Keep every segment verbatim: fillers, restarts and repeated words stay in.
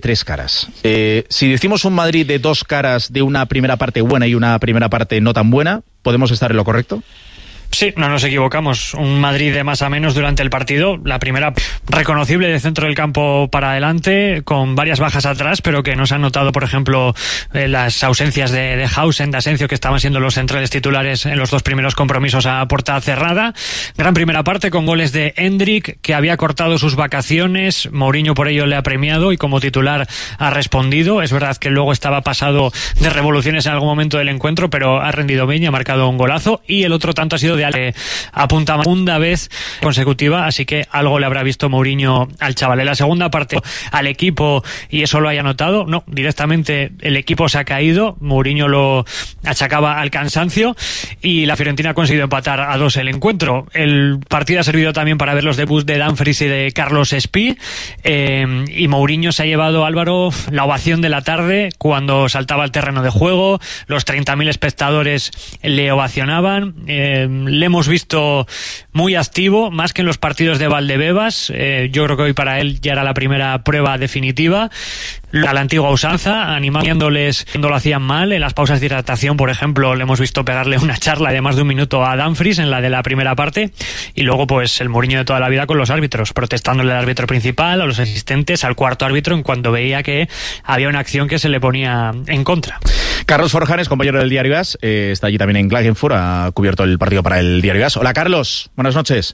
tres caras. Eh, si decimos un Madrid de dos caras, de una primera parte buena y una primera parte no tan buena, ¿podemos estar en lo correcto? Sí, no nos equivocamos. Un Madrid de más a menos durante el partido. La primera reconocible de centro del campo para adelante, con varias bajas atrás, pero que nos han notado, por ejemplo, eh, las ausencias de, de Hausen, de Asencio, que estaban siendo los centrales titulares en los dos primeros compromisos a puerta cerrada. Gran primera parte con goles de Endrick, que había cortado sus vacaciones. Mourinho por ello le ha premiado y como titular ha respondido. Es verdad que luego estaba pasado de revoluciones en algún momento del encuentro, pero ha rendido bien y ha marcado un golazo. Y el otro tanto ha sido de Ale, apunta segunda vez consecutiva, así que algo le habrá visto Mourinho al chaval. En la segunda parte al equipo, y eso lo haya notado, no, directamente el equipo se ha caído, Mourinho lo achacaba al cansancio y la Fiorentina ha conseguido empatar a dos el encuentro. El partido ha servido también para ver los debuts de Dumfries y de Carlos Espí, eh, y Mourinho se ha llevado, Álvaro, la ovación de la tarde cuando saltaba al terreno de juego, los treinta mil espectadores le ovacionaban. eh, Le hemos visto muy activo, más que en los partidos de Valdebebas. Eh, yo creo que hoy para él ya era la primera prueba definitiva. A la antigua usanza, animándoles cuando lo hacían mal. En las pausas de hidratación, por ejemplo, le hemos visto pegarle una charla de más de un minuto a Dumfries en la de la primera parte. Y luego, pues, el Mourinho de toda la vida con los árbitros, protestándole al árbitro principal, a los asistentes, al cuarto árbitro, en cuanto veía que había una acción que se le ponía en contra. Carlos Forjanes, compañero del Diario AS, eh, está allí también en Klagenfurt, ha cubierto el partido para el Diario AS. Hola, Carlos, buenas noches.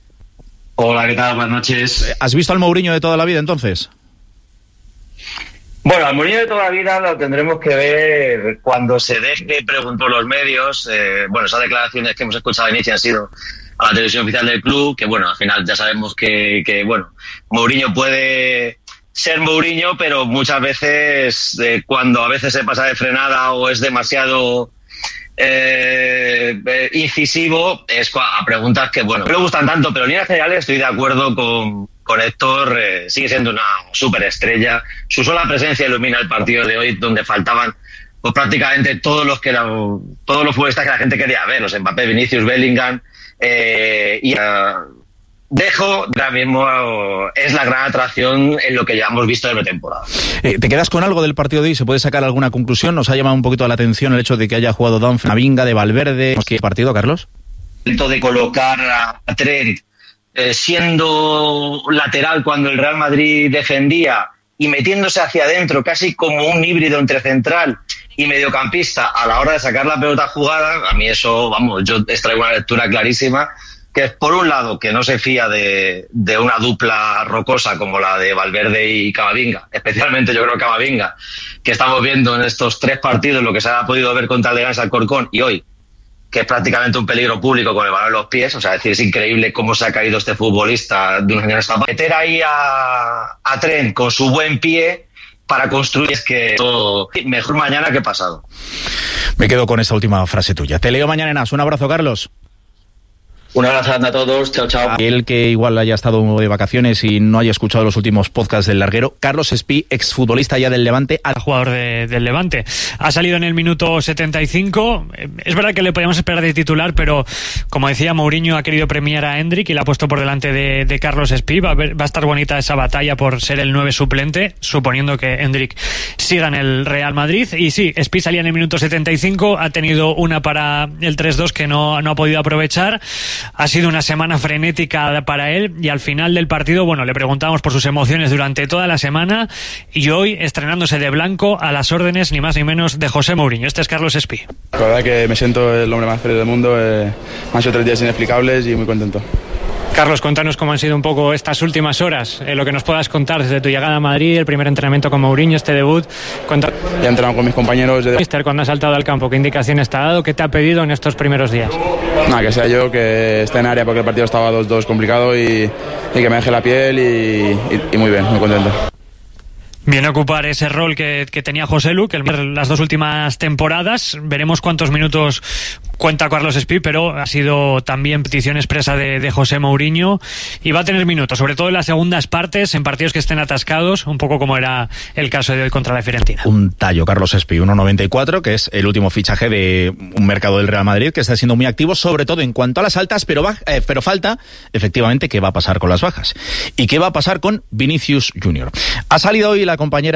Hola, ¿qué tal? Buenas noches. ¿Has visto al Mourinho de toda la vida, entonces? Bueno, al Mourinho de toda la vida lo tendremos que ver cuando se deje preguntar por los medios. Eh, bueno, esas declaraciones que hemos escuchado al inicio han sido a la televisión oficial del club, que bueno, al final ya sabemos que, que bueno, Mourinho puede ser Mourinho, pero muchas veces, eh, cuando a veces se pasa de frenada o es demasiado eh, eh, incisivo, es a preguntas que, bueno, no me gustan tanto, pero en líneas generales estoy de acuerdo con, con Héctor. Eh, sigue siendo una superestrella. Su sola presencia ilumina el partido de hoy, donde faltaban pues prácticamente todos los que eran, todos los futbolistas que la gente quería ver, los Mbappé, Vinicius, Bellingham, eh, y uh, Dejo, ahora mismo es la gran atracción en lo que ya hemos visto de la temporada. Eh, ¿Te quedas con algo del partido de hoy? ¿Se puede sacar alguna conclusión? ¿Nos ha llamado un poquito la atención el hecho de que haya jugado Dumfries, Camavinga, de Valverde? ¿Qué partido, Carlos? El de colocar a Trent eh, siendo lateral cuando el Real Madrid defendía y metiéndose hacia adentro, casi como un híbrido entre central y mediocampista a la hora de sacar la pelota jugada, a mí eso, vamos, yo extraigo una lectura clarísima, que es, por un lado, que no se fía de, de una dupla rocosa como la de Valverde y Camavinga, especialmente yo creo Camavinga, que estamos viendo en estos tres partidos lo que se ha podido ver contra el Leganés Alcorcón y hoy, que es prácticamente un peligro público con el balón en los pies. O sea, es decir, es increíble cómo se ha caído este futbolista de unos años esta parte. Meter ahí a, a Trent con su buen pie para construir, es que todo mejor mañana que pasado. Me quedo con esta última frase tuya. Te leo mañana en A S. Un abrazo, Carlos. Un abrazo a todos, chao, chao. El que igual haya estado de vacaciones y no haya escuchado los últimos podcasts del larguero, Carlos Espí, exfutbolista ya del Levante. Al jugador de, del Levante. Ha salido en el minuto setenta y cinco. Es verdad que le podíamos esperar de titular, pero como decía, Mourinho ha querido premiar a Endrick y le ha puesto por delante de, de Carlos Espí. Va a, ver, va a estar bonita esa batalla por ser el nueve suplente, suponiendo que Endrick siga en el Real Madrid. Y sí, Espí salía en el minuto setenta y cinco, ha tenido una para el tres dos que no, no ha podido aprovechar. Ha sido una semana frenética para él y al final del partido, bueno, le preguntamos por sus emociones durante toda la semana y hoy estrenándose de blanco a las órdenes ni más ni menos de José Mourinho. Este es Carlos Espí. La verdad que me siento el hombre más feliz del mundo, eh, han sido tres días inexplicables y muy contento. Carlos, cuéntanos cómo han sido un poco estas últimas horas, eh, lo que nos puedas contar desde tu llegada a Madrid, el primer entrenamiento con Mourinho, este debut. Cuéntanos. Ya he entrenado con mis compañeros. De... Mister, cuando has saltado al campo, ¿qué indicaciones te ha dado? ¿Qué te ha pedido en estos primeros días? Nada, que sea yo, que esté en área porque el partido estaba dos dos complicado y, y que me deje la piel y, y, y muy bien, muy contento. Viene a ocupar ese rol que, que tenía José Lu, que el, las dos últimas temporadas. Veremos cuántos minutos cuenta Carlos Espí, pero ha sido también petición expresa de, de José Mourinho y va a tener minutos, sobre todo en las segundas partes, en partidos que estén atascados, un poco como era el caso de hoy contra la Fiorentina. Un tallo, Carlos Espí, uno noventa y cuatro, que es el último fichaje de un mercado del Real Madrid que está siendo muy activo, sobre todo en cuanto a las altas, pero, va, eh, pero falta, efectivamente, qué va a pasar con las bajas y qué va a pasar con Vinicius Junior. Ha salido hoy la compañera